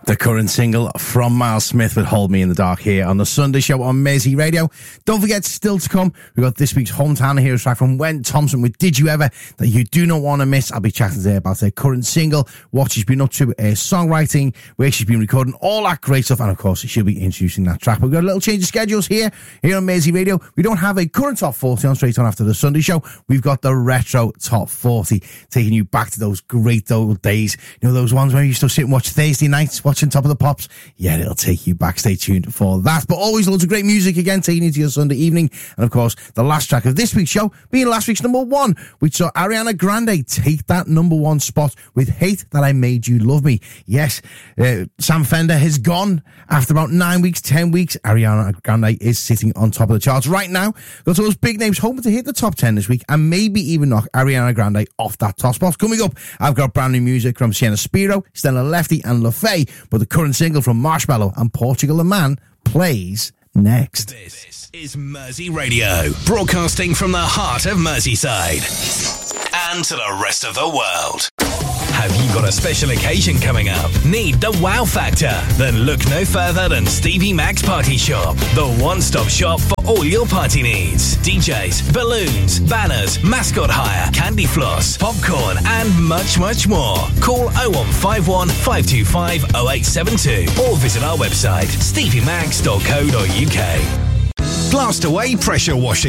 The current single from Miles Smith with Hold Me in the Dark here on the Sunday Show on Mersey Radio. Don't forget, still to come, we've got this week's Hometown Heroes track from Wen Thompson with Did You Ever, that you do not want to miss. I'll be chatting today about her current single, what she's been up to, her songwriting, where she's been recording, all that great stuff, and of course she'll be introducing that track. We've got a little change of schedules here on Mersey Radio. We don't have a current top 40 on straight on after the Sunday Show. We've got the retro top 40, taking you back to those great old days. You know, those ones where you used to sit and watch Thursday nights, watching Top of the Pops. Yeah, it'll take you back. Stay tuned for that. But always loads of great music again, taking you to your Sunday evening. And of course, the last track of this week's show being last week's number one, which saw Ariana Grande take that number one spot with Hate That I Made You Love Me. Yes, Sam Fender has gone after about 9 weeks, 10 weeks. Ariana Grande is sitting on top of the charts right now. Got all those big names hoping to hit the top 10 this week and maybe even knock Ariana Grande off that top spot. Coming up, I've got brand new music from Sienna Spiro, Stella Lefty and LaFay, but the current single from Marshmello and Portugal the Man plays next. This is Mersey Radio, broadcasting from the heart of Merseyside and to the rest of the world. Have you got a special occasion coming up? Need the wow factor? Then look no further than Stevie Mac's Party Shop, the one-stop shop for all your party needs. DJs, balloons, banners, mascot hire, candy floss, popcorn, and much, much more. Call 0151 525 0872 or visit our website, steviemax.co.uk. Blast away pressure washing